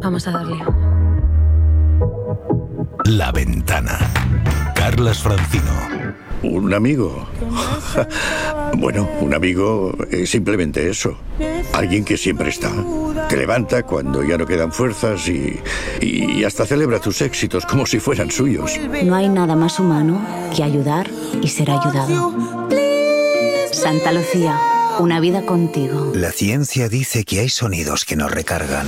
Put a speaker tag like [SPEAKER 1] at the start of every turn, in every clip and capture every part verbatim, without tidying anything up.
[SPEAKER 1] Vamos a darle.
[SPEAKER 2] La Ventana. Carlas Francino.
[SPEAKER 3] ¿Un amigo? Bueno, un amigo es simplemente eso. Alguien que siempre está. Te levanta cuando ya no quedan fuerzas y, y hasta celebra tus éxitos como si fueran suyos.
[SPEAKER 4] No hay nada más humano que ayudar y ser ayudado. Santa Lucía, una vida contigo.
[SPEAKER 5] La ciencia dice que hay sonidos que nos recargan.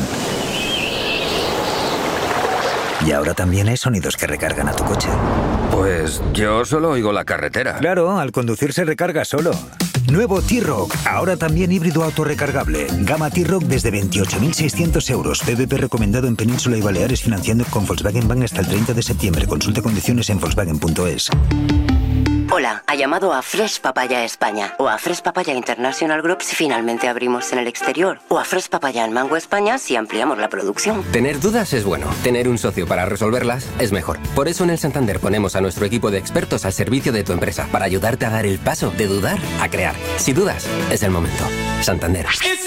[SPEAKER 5] Y ahora también hay sonidos que recargan a tu coche.
[SPEAKER 6] Pues yo solo oigo la carretera.
[SPEAKER 5] Claro, al conducir se recarga solo. Nuevo T-Roc, ahora también híbrido autorrecargable. Gama T-Roc desde veintiocho mil seiscientos euros. P V P recomendado en Península y Baleares, financiando con Volkswagen Bank hasta el treinta de septiembre. Consulte condiciones en volkswagen punto es.
[SPEAKER 7] Hola, ha llamado a Fresh Papaya España o a Fresh Papaya International Group si finalmente abrimos en el exterior o a Fresh Papaya en Mango España si ampliamos la producción.
[SPEAKER 6] Tener dudas es bueno, tener un socio para resolverlas es mejor. Por eso en el Santander ponemos a nuestro equipo de expertos al servicio de tu empresa para ayudarte a dar el paso de dudar a crear. Si dudas, es el momento. Santander.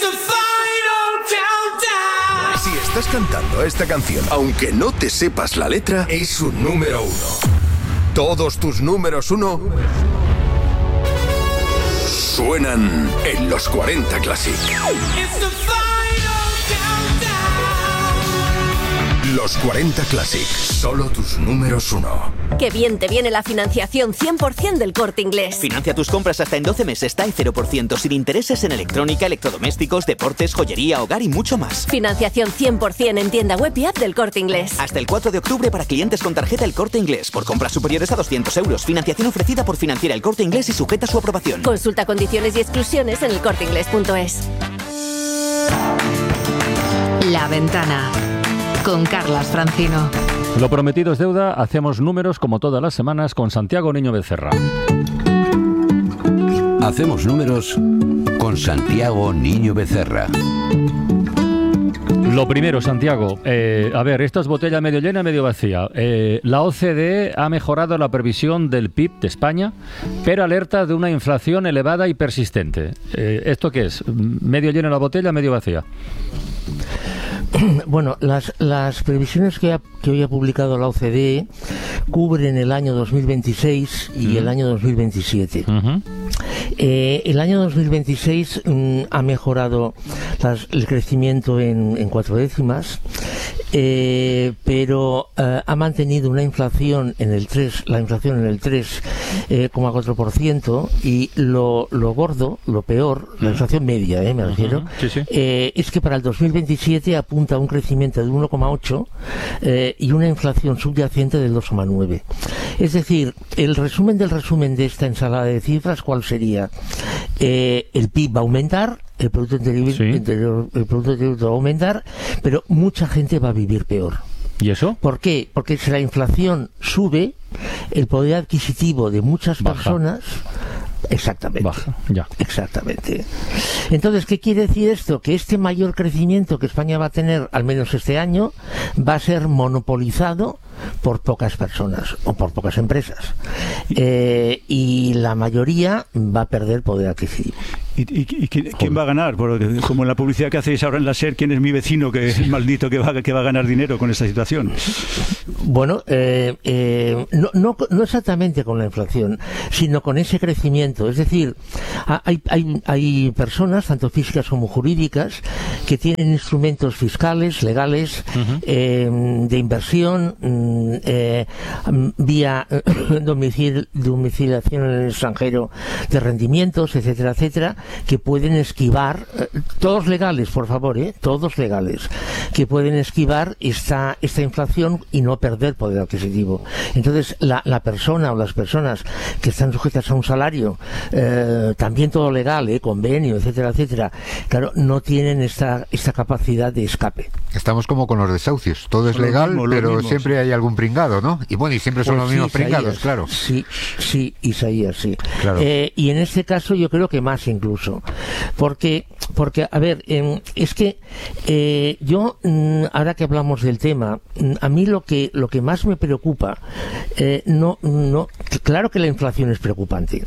[SPEAKER 2] Si estás cantando esta canción, aunque no te sepas la letra, es un número uno. Todos tus números uno suenan en los cuarenta Classic. Los cuarenta Classic, solo tus números uno.
[SPEAKER 8] ¡Qué bien te viene la financiación cien por ciento del Corte Inglés!
[SPEAKER 9] Financia tus compras hasta en doce meses, TAE cero por ciento, sin intereses en electrónica, electrodomésticos, deportes, joyería, hogar y mucho más.
[SPEAKER 8] Financiación cien por ciento en tienda web y app del Corte Inglés.
[SPEAKER 9] Hasta el cuatro de octubre para clientes con tarjeta El Corte Inglés. Por compras superiores a doscientos euros. Financiación ofrecida por Financiera El Corte Inglés y sujeta a su aprobación.
[SPEAKER 8] Consulta condiciones y exclusiones en el corte inglés punto es.
[SPEAKER 10] La Ventana. Con Carlas Francino.
[SPEAKER 11] Lo prometido es deuda, hacemos números como todas las semanas con Santiago Niño Becerra.
[SPEAKER 12] Hacemos números con Santiago Niño Becerra.
[SPEAKER 11] Lo primero, Santiago, eh, a ver, esta es botella medio llena, medio vacía. Eh, la O C D E ha mejorado la previsión del P I B de España, pero alerta de una inflación elevada y persistente. Eh, ¿Esto qué es? ¿Medio llena la botella, medio vacía?
[SPEAKER 13] Bueno, las, las previsiones que, ha, que hoy ha publicado la O C D E cubren el año dos mil veintiséis y uh-huh. el año dos mil veintisiete. Uh-huh. Eh, el año dos mil veintiséis mm, ha mejorado las, el crecimiento en, en cuatro décimas, eh, pero eh, ha mantenido una inflación en el tres, la inflación en el tres coma cuatro por ciento y lo, lo gordo, lo peor, la inflación media, eh, me refiero, uh-huh. sí, sí. Eh, es que para el dos mil veintisiete apunta a un crecimiento de uno coma ocho eh, y una inflación subyacente del dos coma nueve. Es decir, el resumen del resumen de esta ensalada de cifras, ¿cuál sería? Eh, el P I B va a aumentar, el Producto Interior, sí. interior, el Producto Interior va a aumentar, pero mucha gente va a vivir peor.
[SPEAKER 11] ¿Y eso?
[SPEAKER 13] ¿Por qué? Porque si la inflación sube, el poder adquisitivo de muchas
[SPEAKER 11] Baja.
[SPEAKER 13] personas... Exactamente.
[SPEAKER 11] Baja, ya.
[SPEAKER 13] Exactamente. Entonces, ¿qué quiere decir esto? Que este mayor crecimiento que España va a tener, al menos este año, va a ser monopolizado por pocas personas o por pocas empresas. Eh, y la mayoría va a perder poder adquisitivo.
[SPEAKER 14] ¿Y, y, y quién, quién va a ganar? Porque, como en la publicidad que hacéis ahora en la SER, ¿quién es mi vecino que es maldito que va, que va a ganar dinero con esta situación?
[SPEAKER 13] Bueno, eh, eh, no, no, no exactamente con la inflación, sino con ese crecimiento. Es decir, hay, hay, hay personas, tanto físicas como jurídicas, que tienen instrumentos fiscales, legales, uh-huh. eh, de inversión, eh, vía domicil, domiciliación en el extranjero de rendimientos, etcétera, etcétera, que pueden esquivar, eh, todos legales, por favor, eh, todos legales, que pueden esquivar esta, esta inflación y no perder poder adquisitivo. Entonces, la, la persona o las personas que están sujetas a un salario, eh, también todo legal, eh, convenio, etcétera, etcétera, claro, no tienen esta, esta capacidad de escape.
[SPEAKER 15] Estamos como con los desahucios, todo es legal, mismo, pero siempre hay algún pringado, ¿no? Y bueno, y siempre son pues los sí, mismos Isaías, pringados, claro.
[SPEAKER 13] Sí, sí, Isaías, sí.
[SPEAKER 15] Claro.
[SPEAKER 13] Eh, y en este caso yo creo que más incluso. Porque, porque a ver, eh, es que eh, yo, mm, ahora que hablamos del tema, mm, a mí lo que, lo que más me preocupa, eh, no, no, claro que la inflación es preocupante.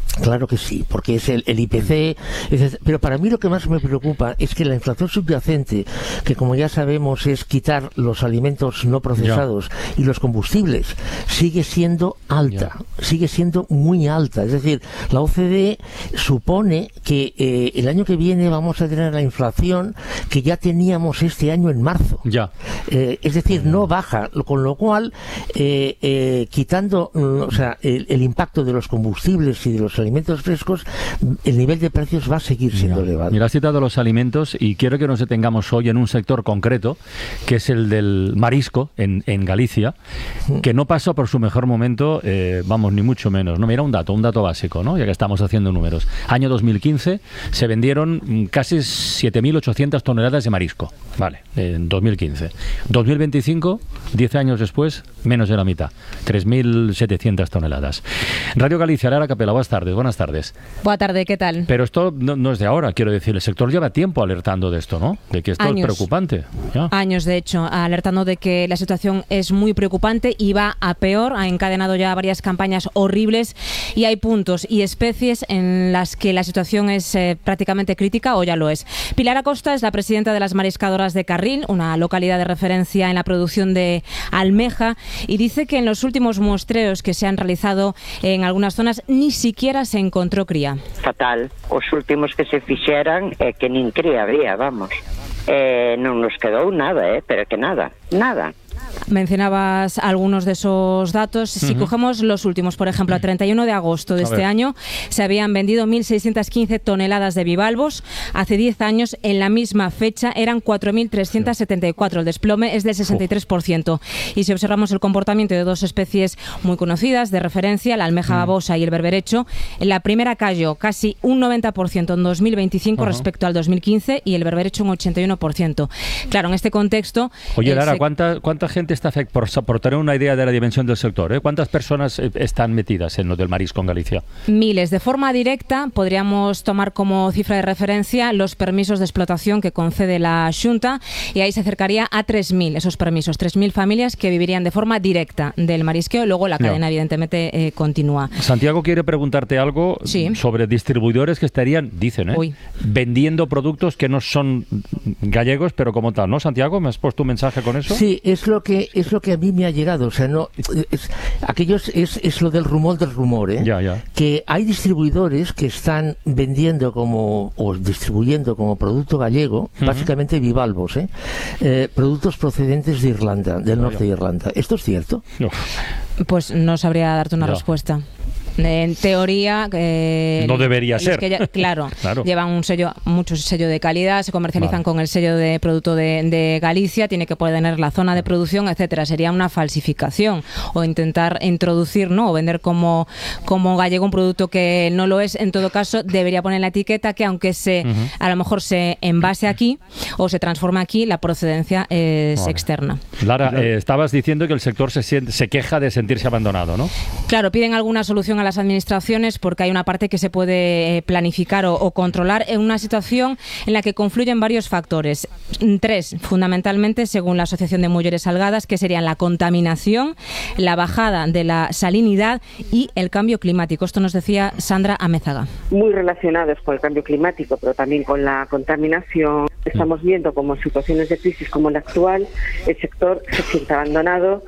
[SPEAKER 13] Claro que sí, porque es el, el I P C, es, pero para mí lo que más me preocupa es que la inflación subyacente, que como ya sabemos es quitar los alimentos no procesados ya. y los combustibles, sigue siendo alta, ya. sigue siendo muy alta. Es decir, la O C D E supone que eh, el año que viene vamos a tener la inflación que ya teníamos este año en marzo.
[SPEAKER 11] Ya.
[SPEAKER 13] Eh, es decir, no baja, con lo cual, eh, eh, quitando mm, o sea, el, el impacto de los combustibles y de los alimentos frescos, el nivel de precios va a seguir siendo
[SPEAKER 11] Mira,
[SPEAKER 13] elevado.
[SPEAKER 11] Mira, has citado los alimentos y quiero que nos detengamos hoy en un sector concreto, que es el del marisco en, en Galicia, que no pasó por su mejor momento, eh, vamos, ni mucho menos. No, mira, un dato, un dato básico, ¿no? Ya que estamos haciendo números. Año dos mil quince se vendieron casi siete mil ochocientas toneladas de marisco. Vale, en dos mil quince. dos mil veinticinco, diez años después, menos de la mitad. tres mil setecientas toneladas. Radio Galicia, Lara Capela, buenas tardes. Buenas tardes.
[SPEAKER 1] Buenas tardes, ¿qué tal?
[SPEAKER 11] Pero esto no, no es de ahora, quiero decir, el sector lleva tiempo alertando de esto, ¿no? De que esto
[SPEAKER 1] Años.
[SPEAKER 11] es preocupante. Ya.
[SPEAKER 1] Años, de hecho, alertando de que la situación es muy preocupante y va a peor. Ha encadenado ya varias campañas horribles y hay puntos y especies en las que la situación es eh, prácticamente crítica o ya lo es. Pilar Acosta es la presidenta de las mariscadoras de Carril, una localidad de referencia en la producción de almeja, y dice que en los últimos muestreos que se han realizado en algunas zonas ni siquiera se encontró cría.
[SPEAKER 16] Fatal. Os últimos que se fixeran é que nin cría había, vamos. Eh, non nos quedou nada, eh, pero que nada, nada.
[SPEAKER 1] Mencionabas algunos de esos datos. Si uh-huh. cogemos los últimos, por ejemplo, a treinta y uno de agosto de a este ver. año se habían vendido mil seiscientas quince toneladas de bivalvos. Hace diez años, en la misma fecha, eran cuatro mil trescientas setenta y cuatro. El desplome es del sesenta y tres por ciento. Y si observamos el comportamiento de dos especies muy conocidas de referencia, la almeja uh-huh. babosa y el berberecho, la primera cayó casi un noventa por ciento en dos mil veinticinco uh-huh. respecto al dos mil quince y el berberecho un ochenta y uno por ciento. Claro, en este contexto...
[SPEAKER 11] Oye, Lara, ¿cuánta, ¿cuánta gente está afectada? Por, por tener una idea de la dimensión del sector, ¿eh? ¿Cuántas personas están metidas en lo del marisco en Galicia?
[SPEAKER 1] Miles. De forma directa, podríamos tomar como cifra de referencia los permisos de explotación que concede la Xunta, y ahí se acercaría a tres mil esos permisos, tres mil familias que vivirían de forma directa del marisqueo. Luego la cadena, no. evidentemente, eh, continúa.
[SPEAKER 11] Santiago quiere preguntarte algo sí. sobre distribuidores que estarían, dicen, ¿eh? vendiendo productos que no son gallegos, pero como tal, ¿no, Santiago? ¿Me has puesto un mensaje con eso?
[SPEAKER 13] Sí, es lo que es lo que a mí me ha llegado, o sea, no es, aquello es, es lo del rumor del rumor, ¿eh?
[SPEAKER 11] Ya, ya.
[SPEAKER 13] Que hay distribuidores que están vendiendo como, o distribuyendo como producto gallego, uh-huh. básicamente bivalvos, ¿eh? Eh, productos procedentes de Irlanda, del norte de Irlanda. ¿Esto es cierto?
[SPEAKER 11] No.
[SPEAKER 1] Pues no sabría darte una
[SPEAKER 11] no.
[SPEAKER 1] respuesta. En teoría eh,
[SPEAKER 11] no debería ser
[SPEAKER 1] que ya, claro,
[SPEAKER 11] claro,
[SPEAKER 1] llevan un sello, mucho sello de calidad, se comercializan vale. con el sello de producto de, de Galicia, tiene que poder tener la zona de producción, etcétera. Sería una falsificación o intentar introducir, no, o vender como, como gallego un producto que no lo es. En todo caso, debería poner la etiqueta que aunque se uh-huh. a lo mejor se envase aquí o se transforma aquí, la procedencia es vale. externa.
[SPEAKER 11] Lara, eh, estabas diciendo que el sector se siente, se queja de sentirse abandonado, ¿no?
[SPEAKER 1] Claro, piden alguna solución a las administraciones porque hay una parte que se puede planificar o, o controlar en una situación en la que confluyen varios factores. Tres, fundamentalmente, según la Asociación de Mujeres Salgadas, que serían la contaminación, la bajada de la salinidad y el cambio climático. Esto nos decía Sandra Amézaga.
[SPEAKER 16] Muy relacionados con el cambio climático, pero también con la contaminación. Estamos viendo como en situaciones de crisis como la actual, el sector se siente abandonado.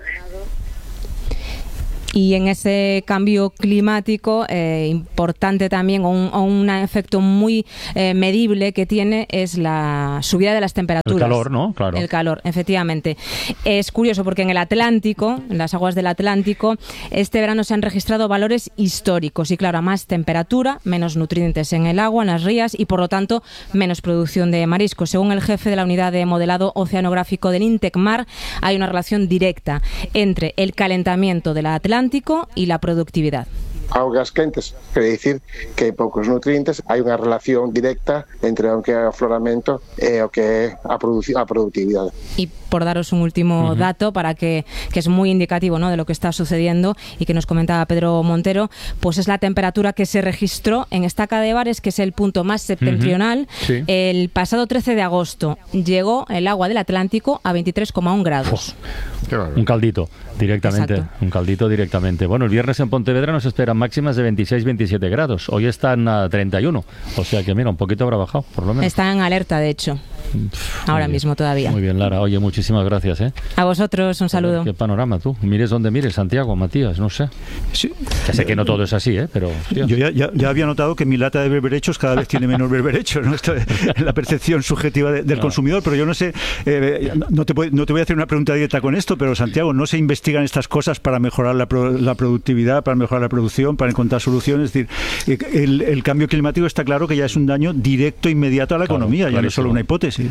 [SPEAKER 1] Y en ese cambio climático, eh, importante también, o un, o un efecto muy eh, medible que tiene, es la subida de las temperaturas.
[SPEAKER 11] El calor, ¿no? Claro.
[SPEAKER 1] El calor, efectivamente. Es curioso porque en el Atlántico, en las aguas del Atlántico, este verano se han registrado valores históricos. Y claro, a más temperatura, menos nutrientes en el agua, en las rías, y por lo tanto, menos producción de mariscos. Según el jefe de la unidad de modelado oceanográfico del INTECMAR, hay una relación directa entre el calentamiento del Atlántico y la productividad.
[SPEAKER 17] Augas quentes, quere dicir que hai poucos nutrientes, hai unha relación directa entre o que é o afloramento e o que é a, produ- a productividade.
[SPEAKER 1] Y por daros un último uh-huh. dato para que, que es muy indicativo, ¿no?, de lo que está sucediendo y que nos comentaba Pedro Montero, pues es la temperatura que se registró en Estaca de Bares, que es el punto más septentrional. Uh-huh. Sí. El pasado trece de agosto llegó el agua del Atlántico a veintitrés coma uno grados.
[SPEAKER 11] Oh, un caldito directamente, Exacto. un caldito directamente. Bueno, el viernes en Pontevedra nos esperan máximas de veintiséis veintisiete grados. Hoy están a treinta y uno, o sea que mira, un poquito habrá bajado, por lo menos.
[SPEAKER 1] Está en alerta, de hecho.
[SPEAKER 11] Pff,
[SPEAKER 1] ahora mismo todavía.
[SPEAKER 11] Muy bien, Lara. Oye, muchísimas gracias, ¿eh?
[SPEAKER 1] A vosotros, un saludo.
[SPEAKER 11] Qué panorama, tú. Mires donde mires, Santiago, Matías, no sé.
[SPEAKER 14] Sí.
[SPEAKER 11] Ya sé que no todo es así, ¿eh? Pero... Hostia.
[SPEAKER 14] Yo ya, ya, ya había notado que mi lata de berberechos cada vez tiene menos berberechos, ¿no? Esto es la percepción subjetiva de, del no. consumidor, pero yo no sé, eh, no, te, no te voy a hacer una pregunta directa con esto, pero Santiago, ¿no se investigan estas cosas para mejorar la, pro, la productividad, para mejorar la producción, para encontrar soluciones? Es decir, el, el cambio climático está claro que ya es un daño directo, inmediato a la claro, economía, ya no es solo una hipótesis.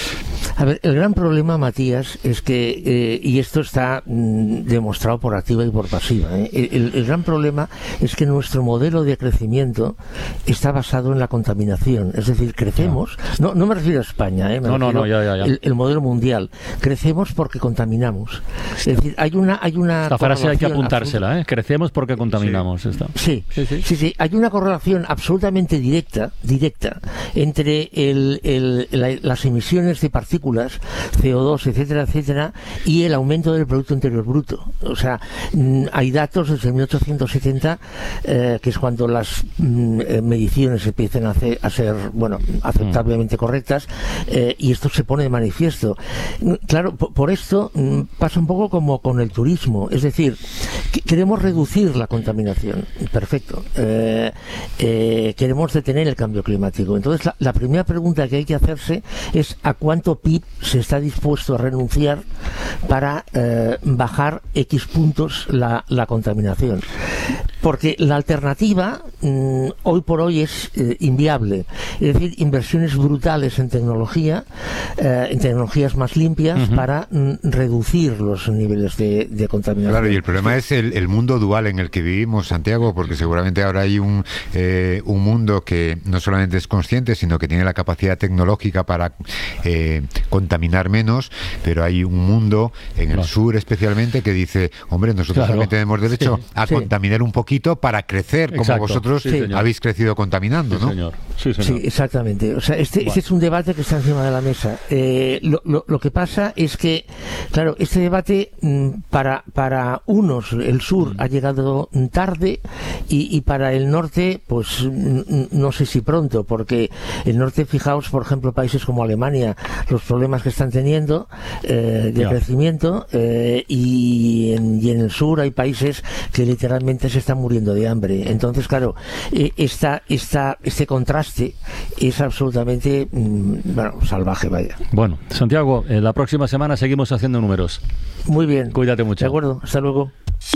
[SPEAKER 13] A ver, el gran problema, Matías, es que, eh, y esto está mm, demostrado por activa y por pasiva, ¿eh? el, el gran problema es que nuestro modelo de crecimiento está basado en la contaminación. Es decir, crecemos, no, no, no me refiero a España, ¿eh? me
[SPEAKER 11] no, no, no, ya, ya, ya.
[SPEAKER 13] El, el modelo mundial. Crecemos porque contaminamos. Es decir, hay una... Hay una
[SPEAKER 11] Esta frase hay que apuntársela, ¿eh? Crecemos porque contaminamos.
[SPEAKER 13] Sí.
[SPEAKER 11] Esta.
[SPEAKER 13] Sí, sí, sí, sí, sí. Hay una correlación absolutamente directa, directa, entre el, el, la, las emisiones de partículas, C O dos, etcétera, etcétera, y el aumento del Producto Interior Bruto. O sea, hay datos desde mil ochocientos setenta, eh, que es cuando las mm, mediciones empiezan a, hacer, a ser, bueno, aceptablemente correctas, eh, y esto se pone de manifiesto. Claro, por, por esto mm, pasa un poco como con el turismo, es decir, que queremos reducir la contaminación, perfecto, eh, eh, queremos detener el cambio climático. Entonces, la, la primera pregunta que hay que hacerse es ¿a cuánto P I B se está dispuesto a renunciar para eh, bajar X puntos la, la contaminación? Porque la alternativa mmm, hoy por hoy es eh, inviable. Es decir, inversiones brutales en tecnología, eh, en tecnologías más limpias, uh-huh. para mm, reducir los niveles de, de contaminación.
[SPEAKER 15] Claro, y el problema es el, el mundo dual en el que vivimos, Santiago, porque seguramente ahora hay un, eh, un mundo que no solamente es consciente, sino que tiene la capacidad tecnológica para eh, contaminar menos, pero hay un mundo en el claro. sur especialmente que dice, hombre, nosotros claro. también tenemos derecho sí, a sí. contaminar un poquito para crecer, como Exacto. vosotros sí, habéis crecido contaminando,
[SPEAKER 11] sí,
[SPEAKER 15] ¿no?
[SPEAKER 11] Señor. Sí, señor.
[SPEAKER 13] Sí, exactamente. O sea, este, bueno. este es un debate que está encima de la mesa. Eh, lo, lo, lo que pasa es que, claro, este debate para, para unos, el sur, mm. ha llegado tarde y, y para el norte, pues no sé si pronto, porque el norte, fijaos, por ejemplo, países como Alemania, los problemas que están teniendo eh, de yeah. crecimiento, eh, y, en, y en el sur hay países que literalmente se están muriendo de hambre. Entonces, claro, eh, esta, esta, este contraste es absolutamente mmm, bueno, salvaje, vaya.
[SPEAKER 11] Bueno, Santiago, eh, la próxima semana seguimos haciendo números.
[SPEAKER 13] Muy bien.
[SPEAKER 11] Cuídate mucho.
[SPEAKER 13] De acuerdo, hasta luego.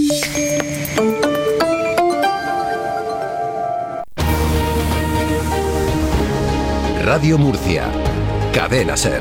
[SPEAKER 2] Radio Murcia, Cadena SER.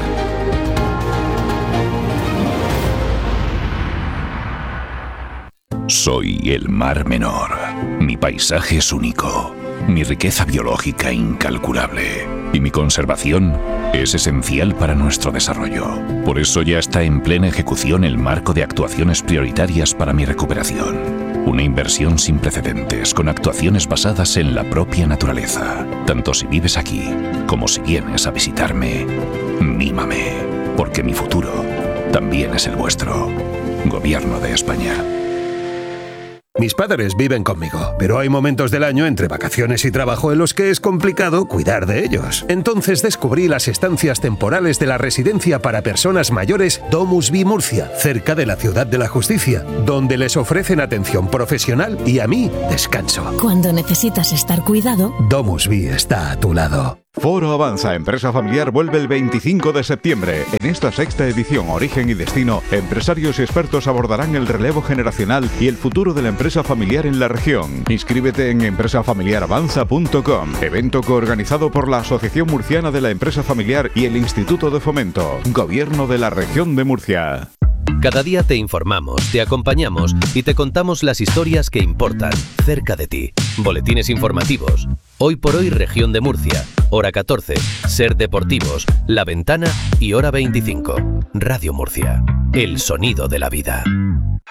[SPEAKER 18] Soy el Mar Menor. Mi paisaje es único, mi riqueza biológica incalculable y mi conservación es esencial para nuestro desarrollo. Por eso ya está en plena ejecución el marco de actuaciones prioritarias para mi recuperación. Una inversión sin precedentes con actuaciones basadas en la propia naturaleza. Tanto si vives aquí como si vienes a visitarme, mímame, porque mi futuro también es el vuestro. Gobierno de España.
[SPEAKER 19] Mis padres viven conmigo, pero hay momentos del año entre vacaciones y trabajo en los que es complicado cuidar de ellos. Entonces descubrí las estancias temporales de la residencia para personas mayores Domus Vi Murcia, cerca de la Ciudad de la Justicia, donde les ofrecen atención profesional y a mí descanso.
[SPEAKER 20] Cuando necesitas estar cuidado,
[SPEAKER 19] Domus Vi está a tu lado.
[SPEAKER 21] Foro Avanza Empresa Familiar vuelve el veinticinco de septiembre. En esta sexta edición Origen y Destino, empresarios y expertos abordarán el relevo generacional y el futuro de la empresa familiar en la región. Inscríbete en empresa familiar avanza punto com, evento coorganizado por la Asociación Murciana de la Empresa Familiar y el Instituto de Fomento, Gobierno de la Región de Murcia.
[SPEAKER 22] Cada día te informamos, te acompañamos y te contamos las historias que importan cerca de ti. Boletines informativos. Hoy por hoy Región de Murcia. Hora catorce. Ser Deportivos. La Ventana y Hora veinticinco. Radio Murcia. El sonido de la vida.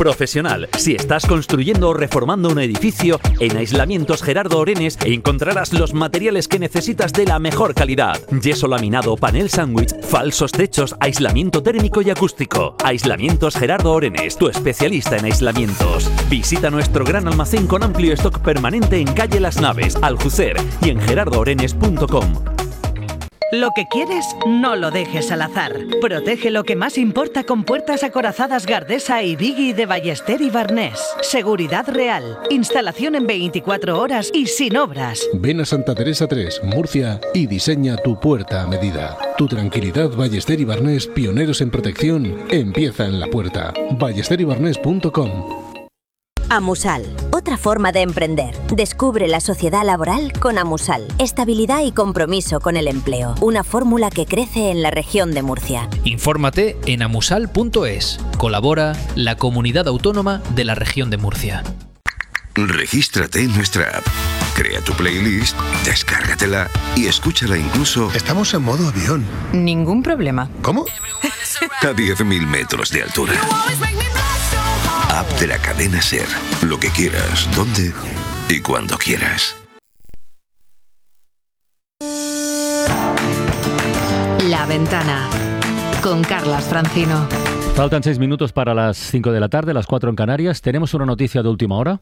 [SPEAKER 3] profesional. Si estás construyendo o reformando un edificio, en Aislamientos Gerardo Orenes encontrarás los materiales que necesitas de la mejor calidad. Yeso laminado, panel sándwich, falsos techos, aislamiento térmico y acústico. Aislamientos Gerardo Orenes, tu especialista en aislamientos. Visita nuestro gran almacén con amplio stock permanente en calle Las Naves, Aljucer y en gerardo orenes punto com.
[SPEAKER 4] Lo que quieres, no lo dejes al azar. Protege lo que más importa con puertas acorazadas Gardesa y Biggie de Ballester y Barnés. Seguridad real. Instalación en veinticuatro horas y sin obras.
[SPEAKER 23] Ven a Santa Teresa tres, Murcia, y diseña tu puerta a medida. Tu tranquilidad, Ballester y Barnés, pioneros en protección, empieza en la puerta. ballester y barnés punto com.
[SPEAKER 24] Amusal, otra forma de emprender. Descubre la sociedad laboral con Amusal. Estabilidad y compromiso con el empleo. Una fórmula que crece en la región de Murcia.
[SPEAKER 25] Infórmate en amusal punto es. Colabora la Comunidad Autónoma de la Región de Murcia.
[SPEAKER 26] Regístrate en nuestra app. Crea tu playlist, descárgatela y escúchala incluso...
[SPEAKER 27] Estamos en modo avión.
[SPEAKER 28] Ningún problema.
[SPEAKER 27] ¿Cómo?
[SPEAKER 26] A diez mil metros de altura. App de la cadena SER. Lo que quieras, dónde y cuando quieras.
[SPEAKER 10] La Ventana con Carlas Francino.
[SPEAKER 11] Faltan seis minutos para las cinco de la tarde, las cuatro en Canarias. Tenemos una noticia de última hora.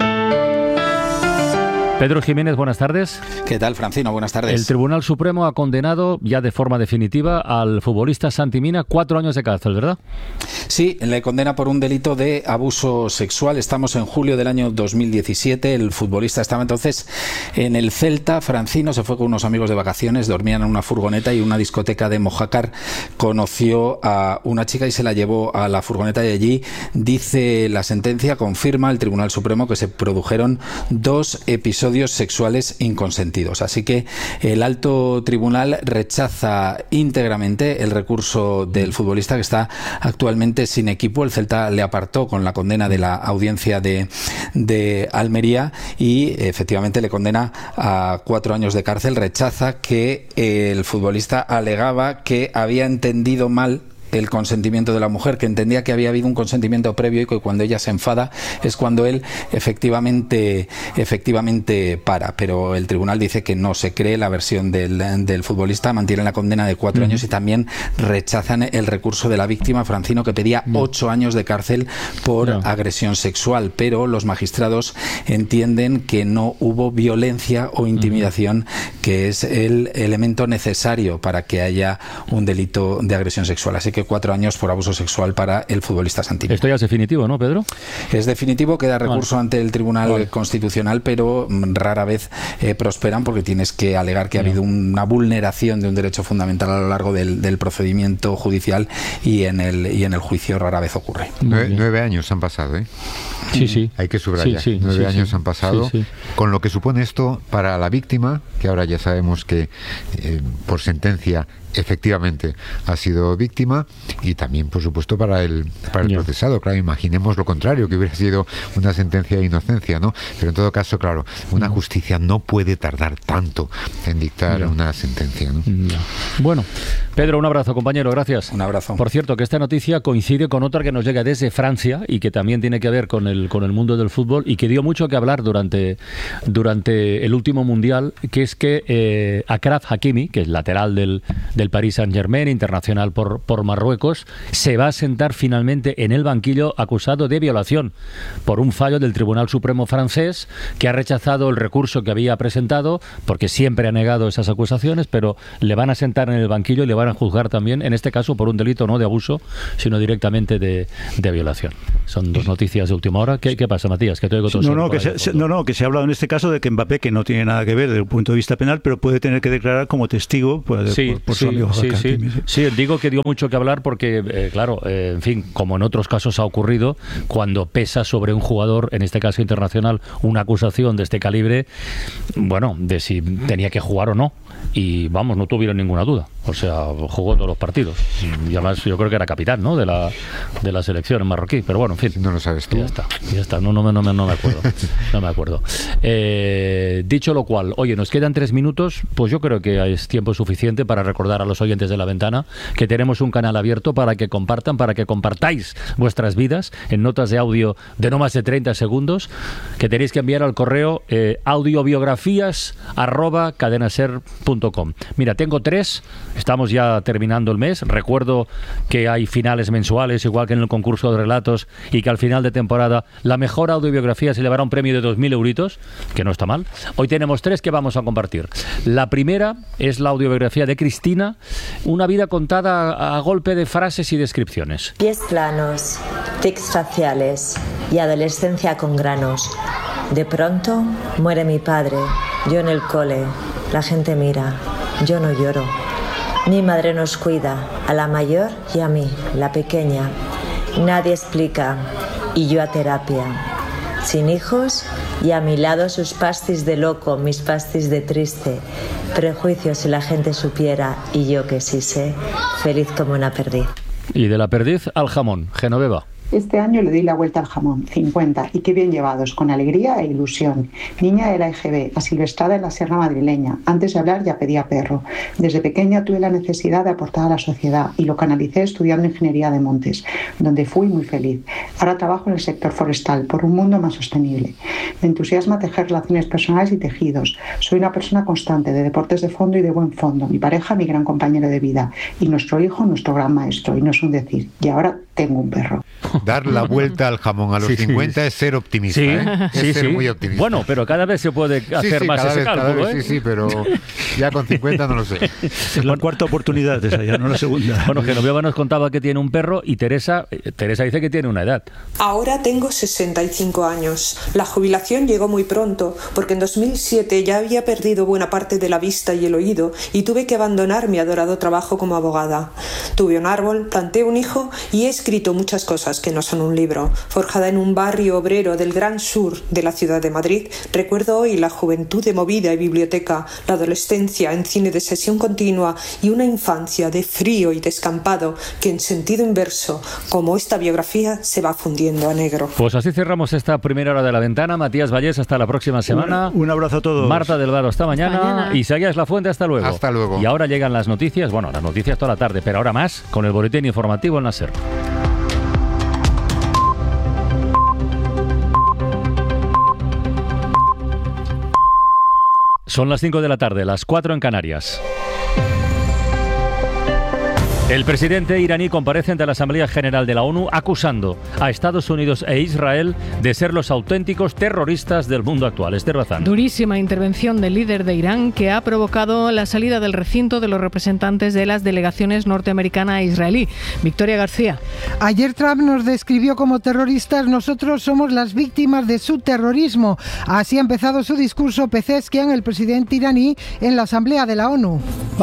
[SPEAKER 11] Pedro Jiménez, buenas tardes.
[SPEAKER 29] ¿Qué tal, Francino? Buenas tardes.
[SPEAKER 11] El Tribunal Supremo ha condenado ya de forma definitiva al futbolista Santi Mina cuatro años de cárcel, ¿verdad?
[SPEAKER 29] Sí, le condena por un delito de abuso sexual. Estamos en julio del año dos mil diecisiete. El futbolista estaba entonces en el Celta. Francino se fue con unos amigos de vacaciones, dormían en una furgoneta y en una discoteca de Mojácar conoció a una chica y se la llevó a la furgoneta y allí, dice la sentencia, confirma el Tribunal Supremo que se produjeron dos episodios sexuales inconsentidos. Así que el alto tribunal rechaza íntegramente el recurso del futbolista, que está actualmente sin equipo. El Celta le apartó con la condena de la audiencia de, de Almería y efectivamente le condena a cuatro años de cárcel. Rechaza que el futbolista alegaba que había entendido mal el consentimiento de la mujer, que entendía que había habido un consentimiento previo y que cuando ella se enfada es cuando él efectivamente efectivamente para, pero el tribunal dice que no se cree la versión del, del futbolista, mantiene la condena de cuatro uh-huh. años y también rechazan el recurso de la víctima, Francino, que pedía uh-huh. ocho años de cárcel por no. agresión sexual, pero los magistrados entienden que no hubo violencia o intimidación, uh-huh. que es el elemento necesario para que haya un delito de agresión sexual. Así que cuatro años por abuso sexual para el futbolista Santi Mina.
[SPEAKER 11] Esto ya es definitivo, ¿no, Pedro?
[SPEAKER 29] Es definitivo, queda recurso vale. ante el Tribunal vale. Constitucional, pero rara vez eh, prosperan porque tienes que alegar que ha habido una vulneración de un derecho fundamental a lo largo del, del procedimiento judicial y en el y en el juicio rara vez ocurre.
[SPEAKER 15] Nueve, nueve años han pasado, ¿eh?
[SPEAKER 11] Sí, sí.
[SPEAKER 15] Hay que subrayar. Sí, sí, nueve sí, años sí. han pasado, sí, sí. con lo que supone esto para la víctima, que ahora ya sabemos que eh, por sentencia efectivamente ha sido víctima, y también por supuesto para el para el yeah. procesado. Claro, imaginemos lo contrario, que hubiera sido una sentencia de inocencia, ¿no? Pero en todo caso, claro, una no. justicia no puede tardar tanto en dictar yeah. una sentencia, ¿no?
[SPEAKER 11] Yeah. Bueno, Pedro, un abrazo, compañero, gracias.
[SPEAKER 29] Un abrazo.
[SPEAKER 11] Por cierto, que esta noticia coincide con otra que nos llega desde Francia y que también tiene que ver con el con el mundo del fútbol y que dio mucho que hablar durante durante el último mundial, que es que eh, Achraf Hakimi, que es lateral del del Paris Saint-Germain, internacional por, por Marruecos, se va a sentar finalmente en el banquillo acusado de violación por un fallo del Tribunal Supremo francés, que ha rechazado el recurso que había presentado, porque siempre ha negado esas acusaciones, pero le van a sentar en el banquillo y le van a juzgar también, en este caso por un delito no de abuso, sino directamente de, de violación. Son dos noticias de última hora. ¿Qué, qué pasa, Matías? Que te oigo todo
[SPEAKER 14] no, no, que se, se, no, no, que se ha hablado en este caso de que Mbappé, que no tiene nada que ver desde el punto de vista penal, pero puede tener que declarar como testigo pues,
[SPEAKER 11] sí,
[SPEAKER 14] por, por
[SPEAKER 11] sí,
[SPEAKER 14] su amigo
[SPEAKER 11] sí, sí, sí, digo que dio mucho que hablar porque, eh, claro, eh, en fin, como en otros casos ha ocurrido, cuando pesa sobre un jugador, en este caso internacional, una acusación de este calibre, bueno, de si tenía que jugar o no. y vamos, no tuvieron ninguna duda. O sea, jugó todos los partidos. Y además yo creo que era capitán, ¿no?, de la, de la selección marroquí. Pero bueno, en fin.
[SPEAKER 15] No lo sabes tú.
[SPEAKER 11] Ya está, ya está. No, no, no, no, no me acuerdo. No me acuerdo. Eh, dicho lo cual, oye, nos quedan tres minutos. Pues yo creo que es tiempo suficiente para recordar a los oyentes de La Ventana que tenemos un canal abierto para que compartan, para que compartáis vuestras vidas en notas de audio de no más de treinta segundos, que tenéis que enviar al correo eh, audiobiografías arroba cadenaser punto com. Mira, tengo tres. Estamos ya terminando el mes. Recuerdo que hay finales mensuales, igual que en el concurso de relatos, y que al final de temporada la mejor audiobiografía se llevará un premio de dos mil euritos, que no está mal. Hoy tenemos tres que vamos a compartir. La primera es la audiobiografía de Cristina, una vida contada a, a golpe de frases y descripciones.
[SPEAKER 5] Pies planos, tics faciales y adolescencia con granos. De pronto muere mi padre, yo en el cole, la gente mira, yo no lloro. Mi madre nos cuida, a la mayor y a mí, la pequeña. Nadie explica, y yo a terapia. Sin hijos y a mi lado sus pastis de loco, mis pastis de triste. Prejuicios si la gente supiera, y yo que sí sé, feliz como una perdiz.
[SPEAKER 11] Y de la perdiz al jamón, Genoveva.
[SPEAKER 6] Este año le di la vuelta al jamón, cincuenta, y qué bien llevados, con alegría e ilusión. Niña de la E G B, asilvestrada en la sierra madrileña. Antes de hablar ya pedía perro. Desde pequeña tuve la necesidad de aportar a la sociedad y lo canalicé estudiando ingeniería de montes, donde fui muy feliz. Ahora trabajo en el sector forestal, por un mundo más sostenible. Me entusiasma tejer relaciones personales y tejidos. Soy una persona constante, de deportes de fondo y de buen fondo. Mi pareja, mi gran compañero de vida. Y nuestro hijo, nuestro gran maestro. Y no es un decir. Y ahora tengo un perro.
[SPEAKER 15] Dar la vuelta al jamón a los sí, cincuenta sí. es ser optimista,
[SPEAKER 11] sí,
[SPEAKER 15] ¿eh? Es
[SPEAKER 11] sí,
[SPEAKER 15] ser
[SPEAKER 11] sí.
[SPEAKER 15] muy optimista.
[SPEAKER 11] Bueno, pero cada vez se puede hacer
[SPEAKER 15] sí, sí,
[SPEAKER 11] más ese
[SPEAKER 15] vez,
[SPEAKER 11] cálculo,
[SPEAKER 15] vez,
[SPEAKER 11] ¿eh?
[SPEAKER 15] Sí, sí, pero ya con cincuenta no lo sé.
[SPEAKER 14] Es la cuarta oportunidad esa, ya no la segunda.
[SPEAKER 11] Bueno, Genoveva nos contaba que tiene un perro y Teresa, Teresa dice que tiene una edad.
[SPEAKER 7] Ahora tengo sesenta y cinco años. La jubilación llegó muy pronto, porque en dos mil siete ya había perdido buena parte de la vista y el oído y tuve que abandonar mi adorado trabajo como abogada. Tuve un árbol, planté un hijo y he escrito muchas cosas que no son un libro. Forjada en un barrio obrero del Gran Sur de la ciudad de Madrid, recuerdo hoy la juventud de movida y biblioteca, la adolescencia en cine de sesión continua y una infancia de frío y descampado que en sentido inverso, como esta biografía, se va fundiendo a negro.
[SPEAKER 11] Pues así cerramos esta primera hora de La Ventana. Matías Vallés, hasta la próxima semana.
[SPEAKER 14] Un, un abrazo a todos.
[SPEAKER 11] Marta del Varo, hasta mañana.
[SPEAKER 1] Hasta mañana.
[SPEAKER 11] Isaías Lafuente, hasta luego.
[SPEAKER 15] Hasta luego.
[SPEAKER 11] Y ahora llegan las noticias, bueno, las noticias toda la tarde, pero ahora más con el boletín informativo en la SER. Son las cinco de la tarde, las cuatro en Canarias. El presidente iraní comparece ante la Asamblea General de la ONU acusando a Estados Unidos e Israel de ser los auténticos terroristas del mundo actual. Esther Bazán.
[SPEAKER 8] Durísima intervención del líder de Irán que ha provocado la salida del recinto de los representantes de las delegaciones norteamericana e israelí. Victoria García.
[SPEAKER 9] Ayer Trump nos describió como terroristas, nosotros somos las víctimas de su terrorismo. Así ha empezado su discurso Pezeshkian, el presidente iraní, en la Asamblea de la ONU.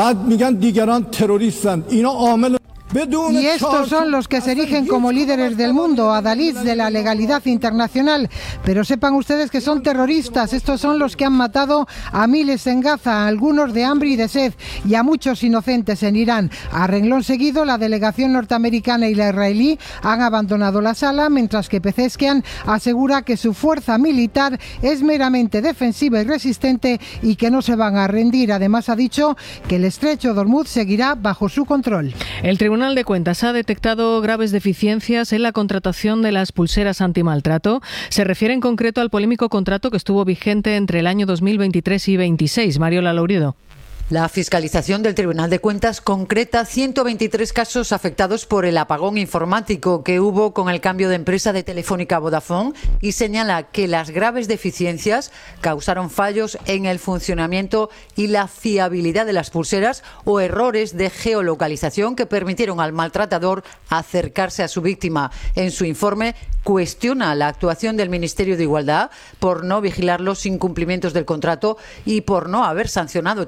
[SPEAKER 9] Y estos son los que se erigen como líderes del mundo, adalids de la legalidad internacional. Pero sepan ustedes que son terroristas. Estos son los que han matado a miles en Gaza, a algunos de hambre y de sed, y a muchos inocentes en Irán. A renglón seguido, la delegación norteamericana y la israelí han abandonado la sala, mientras que Pezeshkian asegura que su fuerza militar es meramente defensiva y resistente y que no se van a rendir. Además, ha dicho que el estrecho de Hormuz seguirá bajo su control.
[SPEAKER 8] El Tribunal El Tribunal de Cuentas ha detectado graves deficiencias en la contratación de las pulseras antimaltrato. Se refiere en concreto al polémico contrato que estuvo vigente entre el año dos mil veintitrés y veintiséis. Mariola Laurido.
[SPEAKER 12] La fiscalización del Tribunal de Cuentas concreta ciento veintitrés casos afectados por el apagón informático que hubo con el cambio de empresa de Telefónica a Vodafone y señala que las graves deficiencias causaron fallos en el funcionamiento y la fiabilidad de las pulseras o errores de geolocalización que permitieron al maltratador acercarse a su víctima. En su informe cuestiona la actuación del Ministerio de Igualdad por no vigilar los incumplimientos del contrato y por no haber sancionado todavía la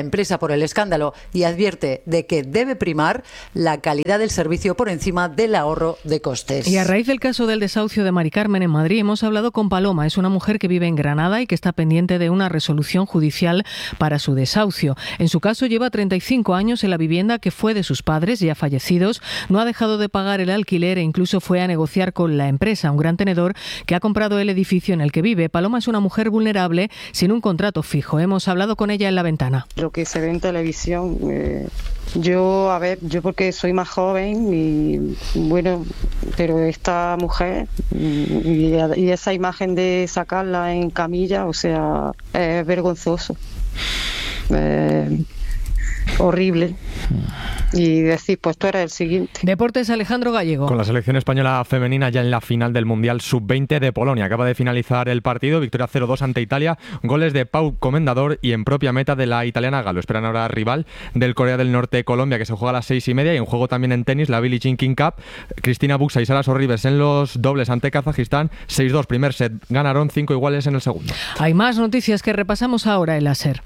[SPEAKER 12] empresa por el escándalo y advierte de que debe primar la calidad del servicio por encima del ahorro de costes.
[SPEAKER 8] Y a raíz del caso del desahucio de Mari Carmen en Madrid, hemos hablado con Paloma. Es una mujer que vive en Granada y que está pendiente de una resolución judicial para su desahucio. En su caso, lleva treinta y cinco años en la vivienda que fue de sus padres, ya fallecidos. No ha dejado de pagar el alquiler e incluso fue a negociar con la empresa, un gran tenedor que ha comprado el edificio en el que vive. Paloma es una mujer vulnerable sin un contrato fijo. Hemos hablado con ella en La Ventana.
[SPEAKER 2] Lo que se ve en televisión, eh, yo, a ver, yo porque soy más joven y bueno, pero esta mujer y, y esa imagen de sacarla en camilla, o sea, es vergonzoso. Eh, horrible. Y decir, pues tú eres el siguiente.
[SPEAKER 8] Deportes, Alejandro Gallego.
[SPEAKER 13] Con la selección española femenina ya en la final del Mundial sub veinte de Polonia. Acaba de finalizar el partido, victoria cero dos ante Italia, goles de Pau Comendador y en propia meta de la italiana Galo. Esperan ahora rival del Corea del Norte, Colombia, que se juega a las seis y media, y en juego también en tenis la Billie Jean King Cup. Cristina Buxa y Sara Sorribes en los dobles ante Kazajistán, seis dos primer set, ganaron cinco iguales en el segundo.
[SPEAKER 8] Hay más noticias que repasamos ahora en la SER.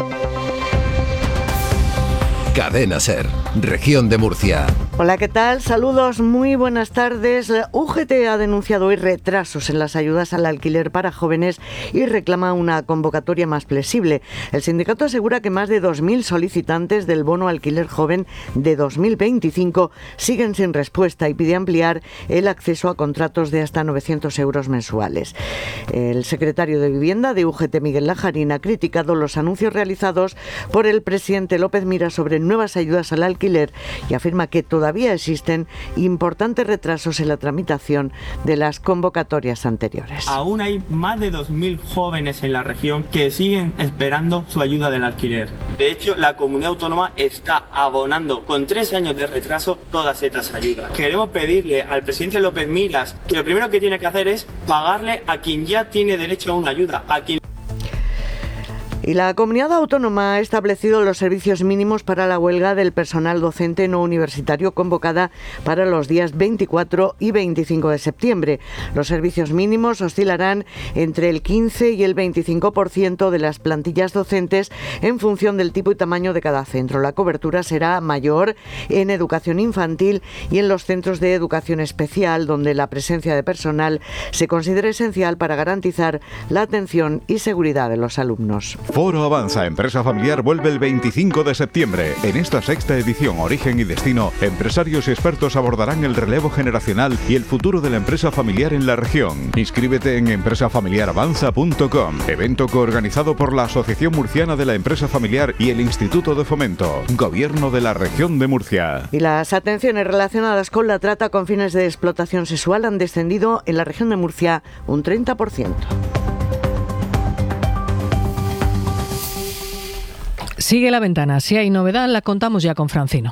[SPEAKER 22] Cadena SER, región de Murcia.
[SPEAKER 16] Hola, ¿qué tal? Saludos, muy buenas tardes. U G T ha denunciado hoy retrasos en las ayudas al alquiler para jóvenes y reclama una convocatoria más flexible. El sindicato asegura que más de dos mil solicitantes del bono alquiler joven de dos mil veinticinco siguen sin respuesta y pide ampliar el acceso a contratos de hasta novecientos euros mensuales. El secretario de Vivienda de U G T, Miguel Lajarín, ha criticado los anuncios realizados por el presidente López Miras sobre nuevas ayudas al alquiler y afirma que todavía existen importantes retrasos en la tramitación de las convocatorias anteriores.
[SPEAKER 17] Aún hay más de dos mil jóvenes en la región que siguen esperando su ayuda del alquiler. De hecho, la comunidad autónoma está abonando con tres años de retraso todas estas ayudas. Queremos pedirle al presidente López Miras que lo primero que tiene que hacer es pagarle a quien ya tiene derecho a una ayuda, a quien...
[SPEAKER 16] Y la comunidad autónoma ha establecido los servicios mínimos para la huelga del personal docente no universitario convocada para los días veinticuatro y veinticinco de septiembre. Los servicios mínimos oscilarán entre el quince y el veinticinco por ciento de las plantillas docentes en función del tipo y tamaño de cada centro. La cobertura será mayor en educación infantil y en los centros de educación especial, donde la presencia de personal se considera esencial para garantizar la atención y seguridad de los alumnos.
[SPEAKER 21] Foro Avanza Empresa Familiar vuelve el veinticinco de septiembre. En esta sexta edición Origen y Destino, empresarios y expertos abordarán el relevo generacional y el futuro de la empresa familiar en la región. Inscríbete en empresa familiar avanza punto com, evento coorganizado por la Asociación Murciana de la Empresa Familiar y el Instituto de Fomento, Gobierno de la Región de Murcia.
[SPEAKER 16] Y las atenciones relacionadas con la trata con fines de explotación sexual han descendido en la región de Murcia un treinta por ciento.
[SPEAKER 8] Sigue La Ventana. Si hay novedad, la contamos ya con Francino.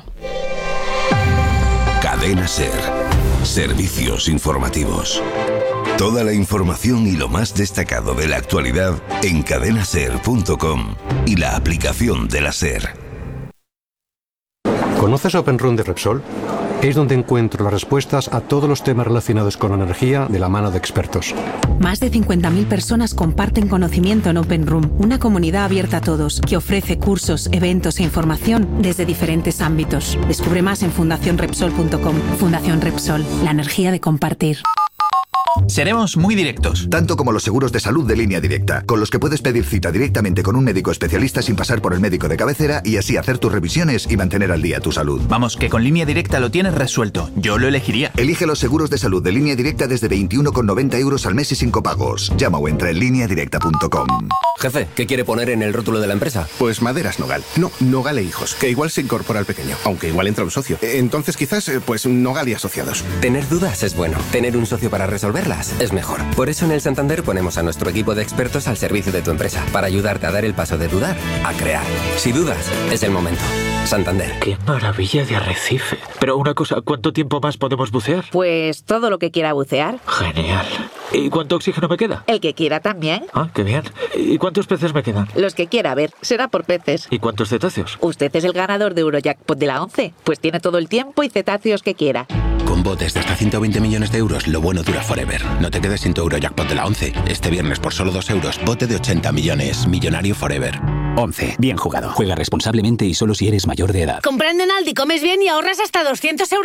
[SPEAKER 26] Cadena SER. Servicios informativos. Toda la información y lo más destacado de la actualidad en cadena ser punto com y la aplicación de la SER.
[SPEAKER 18] ¿Conoces OpenRoom de Repsol? Es donde encuentro las respuestas a todos los temas relacionados con energía de la mano de expertos.
[SPEAKER 19] Más de cincuenta mil personas comparten conocimiento en OpenRoom, una comunidad abierta a todos que ofrece cursos, eventos e información desde diferentes ámbitos. Descubre más en fundación repsol punto com. Fundación Repsol, la energía de compartir.
[SPEAKER 20] Seremos muy directos.
[SPEAKER 27] Tanto como los seguros de salud de Línea Directa, con los que puedes pedir cita directamente con un médico especialista sin pasar por el médico de cabecera y así hacer tus revisiones y mantener al día tu salud.
[SPEAKER 20] Vamos, que con Línea Directa lo tienes resuelto. Yo lo elegiría.
[SPEAKER 27] Elige los seguros de salud de Línea Directa desde veintiuno con noventa euros al mes y sin copagos. Llama o entra en línea directa punto com.
[SPEAKER 28] Jefe, ¿qué quiere poner en el rótulo de la empresa?
[SPEAKER 30] Pues Maderas Nogal. No, Nogal e Hijos, que igual se incorpora al pequeño, aunque igual entra un socio. Entonces quizás, pues Nogal y Asociados.
[SPEAKER 28] Tener dudas es bueno. Tener un socio para resolverlas es mejor. Por eso en el Santander ponemos a nuestro equipo de expertos al servicio de tu empresa, para ayudarte a dar el paso de dudar a crear. Si dudas, es el momento. Santander.
[SPEAKER 31] ¡Qué maravilla de arrecife! Pero una cosa, ¿cuánto tiempo más podemos bucear?
[SPEAKER 32] Pues todo lo que quiera bucear.
[SPEAKER 31] Genial. ¿Y cuánto oxígeno me queda?
[SPEAKER 32] El que quiera también.
[SPEAKER 31] Ah, qué bien. ¿Y cuántos peces me quedan?
[SPEAKER 32] Los que quiera, a ver, será por peces.
[SPEAKER 31] ¿Y cuántos cetáceos?
[SPEAKER 32] Usted es el ganador de Eurojackpot de la once, pues tiene todo el tiempo y cetáceos que quiera.
[SPEAKER 28] Con botes de hasta ciento veinte millones de euros, lo bueno dura forever. No te quedes sin tu Eurojackpot de la once. Este viernes por solo dos euros, bote de ochenta millones. Millonario forever.
[SPEAKER 1] once. Bien jugado. Juega responsablemente y solo si eres mayor de edad.
[SPEAKER 3] Comprando en Aldi comes bien y ahorras hasta doscientos euros